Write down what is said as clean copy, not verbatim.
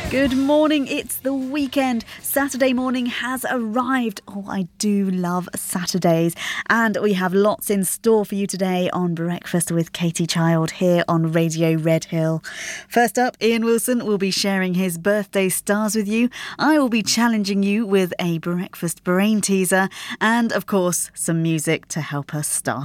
Good morning, it's the weekend. Saturday morning has arrived. Oh, I do love Saturdays. And we have lots in store for you today on Breakfast with Katie Child here on Radio Red Hill. First up, Ian Wilson will be sharing his birthday stars with you. I will be challenging you with a breakfast brain teaser and, of course, some music to help us start